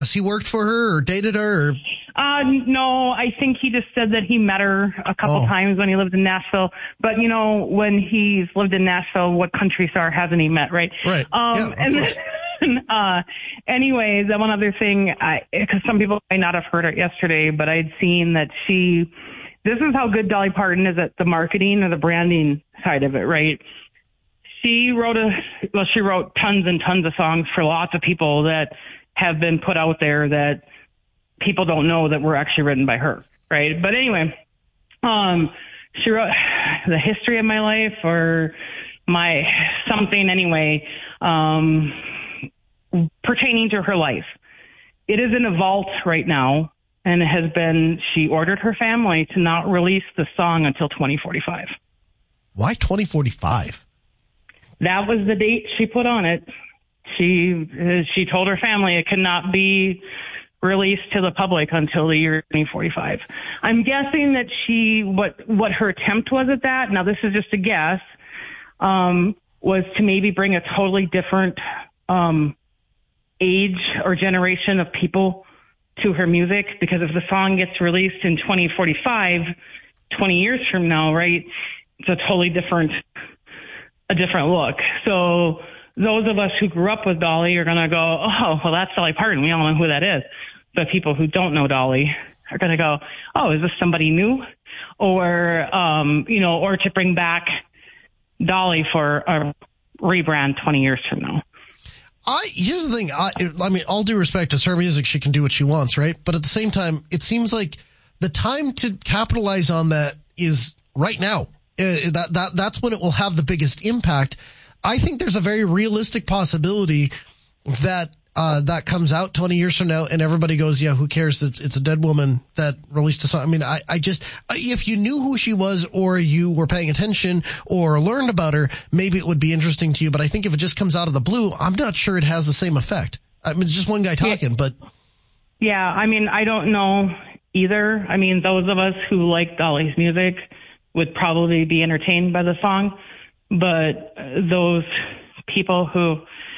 Has he worked for her or dated her? Or? No, I think he just said that he met her a couple times when he lived in Nashville. But, you know, when he's lived in Nashville, what country star hasn't he met, right? Right. Anyways, one other thing, because some people might not have heard it yesterday, but I'd seen that this is how good Dolly Parton is at the marketing or the branding side of it, right? She wrote tons and tons of songs for lots of people that have been put out there that people don't know that were actually written by her, right? But anyway, she wrote The History of My Life or my something anyway, pertaining to her life. It is in a vault right now, and it has been, she ordered her family to not release the song until 2045. Why 2045? That was the date she put on it. She told her family it could not be released to the public until the year 2045. I'm guessing that what her attempt was at that, now this is just a guess, was to maybe bring a totally different age or generation of people to her music, because if the song gets released in 2045, 20 years from now, right, it's a totally different look. So those of us who grew up with Dolly are going to go, oh, well, that's Dolly Parton. We all know who that is. But people who don't know Dolly are going to go, oh, is this somebody new? Or, or to bring back Dolly for a rebrand 20 years from now. Here's the thing. I mean, all due respect to her music, she can do what she wants, right? But at the same time, it seems like the time to capitalize on that is right now. That's when it will have the biggest impact. I think there's a very realistic possibility that that comes out 20 years from now and everybody goes, yeah, who cares? It's a dead woman that released a song. I mean, I just, if you knew who she was or you were paying attention or learned about her, maybe it would be interesting to you. But I think if it just comes out of the blue, I'm not sure it has the same effect. I mean, it's just one guy talking, but. Yeah, I mean, I don't know either. I mean, those of us who like Dolly's music would probably be entertained by the song. But those people who,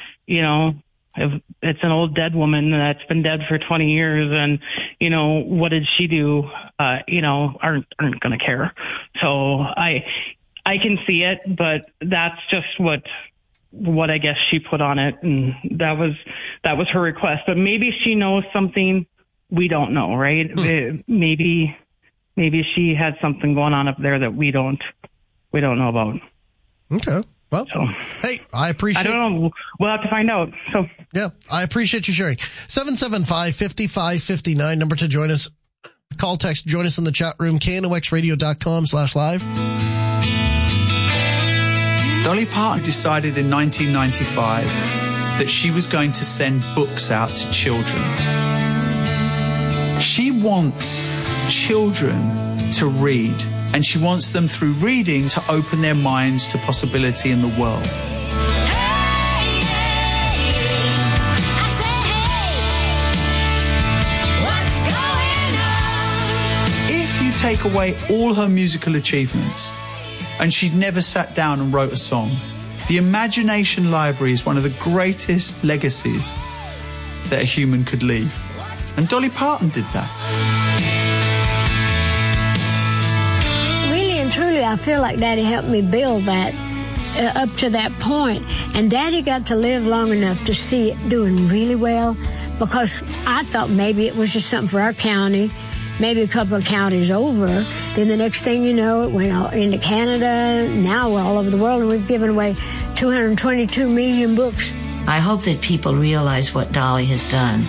it's an old dead woman that's been dead for 20 years and, what did she do, aren't going to care. So I can see it, but that's just what I guess she put on it. And that was her request, but maybe she knows something we don't know, right? Maybe she had something going on up there that we don't know about. Okay. Well, hey, I appreciate. I don't know. We'll have to find out. So yeah, I appreciate you sharing. 775-5559 number to join us. Call, text, join us in the chat room. KNOXradio.com/live. Dolly Parton decided in 1995 that she was going to send books out to children. She wants children to read. And she wants them through reading to open their minds to possibility in the world. If you take away all her musical achievements, and she'd never sat down and wrote a song, the imagination library is one of the greatest legacies that a human could leave. And Dolly Parton did that. Truly, I feel like Daddy helped me build that up to that point. And Daddy got to live long enough to see it doing really well, because I thought maybe it was just something for our county, maybe a couple of counties over. Then the next thing you know, it went all into Canada, now we're all over the world, and we've given away 222 million books. I hope that people realize what Dolly has done.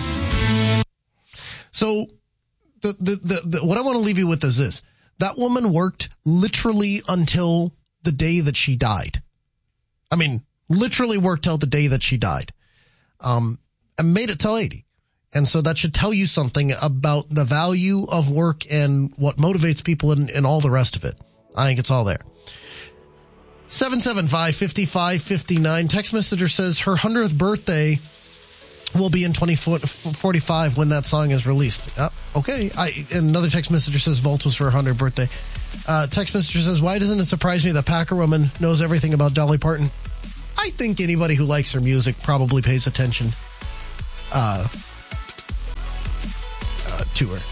So what I want to leave you with is this. That woman worked literally until the day that she died. I mean, literally worked till the day that she died. And made it till 80. And so that should tell you something about the value of work and what motivates people and all the rest of it. I think it's all there. 775-5559. Text messenger says her 100th birthday will be in 2045 when that song is released. Okay. Another text messenger says Volt was for her 100th birthday. Text messenger says, why doesn't it surprise me that Packer Woman knows everything about Dolly Parton? I think anybody who likes her music probably pays attention to her.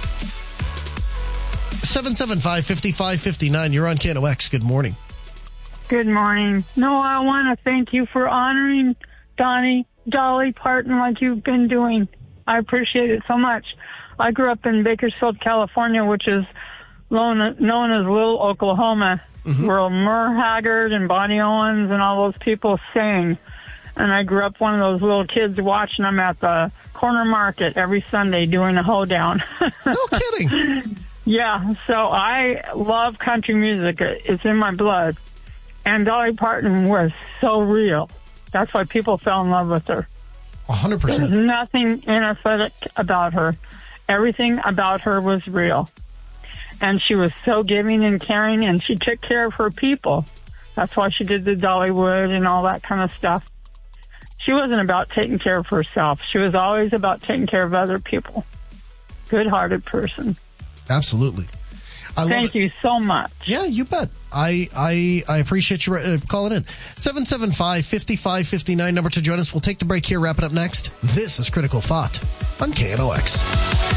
775-5559. You're on KNOX. Good morning. Good morning. No, I want to thank you for honoring Dolly Parton like you've been doing. I appreciate it so much. I grew up in Bakersfield, California, which is known as Little Oklahoma, where Merle Haggard and Bonnie Owens and all those people sang. And I grew up one of those little kids watching them at the corner market every Sunday doing a hoedown. No kidding. Yeah, so I love country music. It's in my blood. And Dolly Parton was so real. That's why people fell in love with her. 100%. There's nothing inauthentic about her. Everything about her was real. And she was so giving and caring, and she took care of her people. That's why she did the Dollywood and all that kind of stuff. She wasn't about taking care of herself. She was always about taking care of other people. Good-hearted person. Absolutely. Thank you so much. Yeah, you bet. I appreciate you calling in. 775-5559, number to join us. We'll take the break here, wrap it up next. This is Critical Thought on KNOX.